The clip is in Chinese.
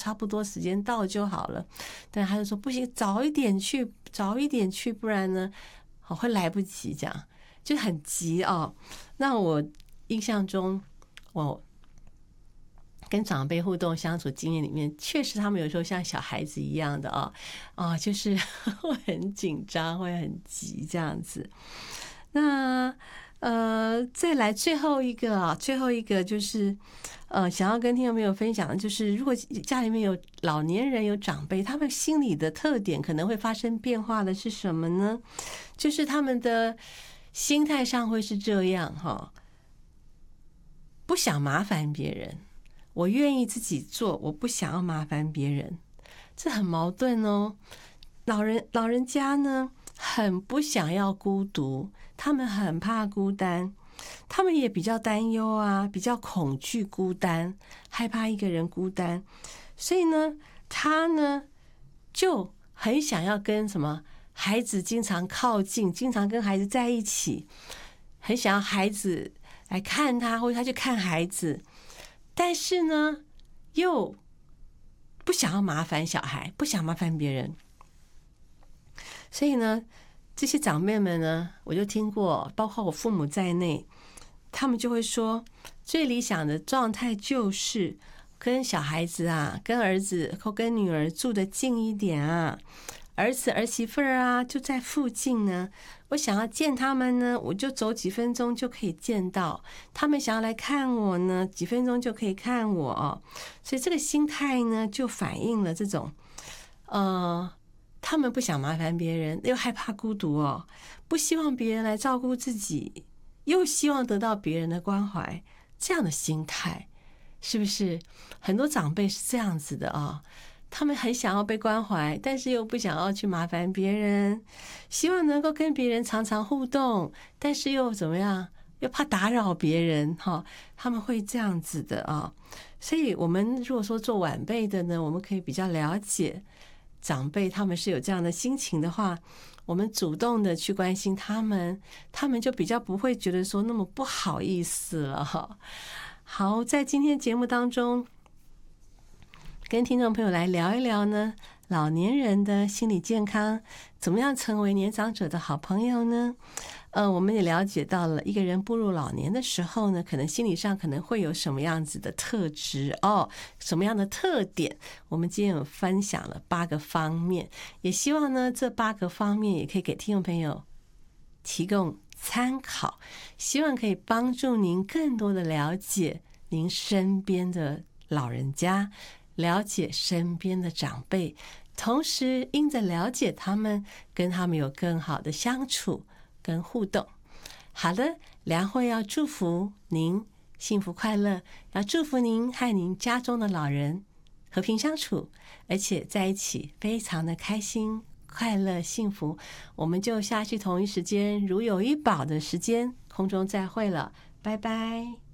差不多时间到就好了。但他就说不行，早一点去，不然呢会来不及，这样就很急哦。那我印象中，我跟长辈互动相处经验里面，确实他们有时候像小孩子一样的就是会很紧张，会很急这样子。那再来最后一个就是想要跟听众朋友分享的就是，如果家里面有老年人有长辈，他们心理的特点可能会发生变化的是什么呢？就是他们的心态上会是这样不想麻烦别人，我愿意自己做，我不想要麻烦别人，这很矛盾哦。老人家呢，很不想要孤独，他们很怕孤单，他们也比较担忧啊，比较恐惧孤单，害怕一个人孤单，所以呢，他呢就很想要跟孩子经常靠近，经常跟孩子在一起，很想要孩子来看他，或者他去看孩子，但是呢，又不想要麻烦小孩，不想麻烦别人。所以呢，这些长辈们呢，我就听过，包括我父母在内，他们就会说，最理想的状态就是跟小孩子啊，跟儿子或跟女儿住得近一点啊，儿子儿媳妇啊就在附近呢，我想要见他们呢，我就走几分钟就可以见到，他们想要来看我呢，几分钟就可以看我所以这个心态呢，就反映了这种他们不想麻烦别人，又害怕孤独不希望别人来照顾自己，又希望得到别人的关怀，这样的心态是不是很多长辈是这样子的他们很想要被关怀，但是又不想要去麻烦别人，希望能够跟别人常常互动，但是又怎么样，又怕打扰别人他们会这样子的所以我们如果说做晚辈的呢，我们可以比较了解长辈他们是有这样的心情的话，我们主动的去关心他们，他们就比较不会觉得说那么不好意思了好，在今天节目当中跟听众朋友来聊一聊呢，老年人的心理健康，怎么样成为年长者的好朋友呢？我们也了解到了一个人步入老年的时候呢，可能心理上可能会有什么样子的特质什么样的特点。我们今天有分享了8个方面，也希望呢这8个方面也可以给听众朋友提供参考，希望可以帮助您更多的了解您身边的老人家，了解身边的长辈，同时因着了解他们，跟他们有更好的相处跟互动。好的，良慧要祝福您幸福快乐，要祝福您和您家中的老人和平相处，而且在一起非常的开心快乐幸福。我们就下去同一时间如有一宝的时间空中再会了，拜拜。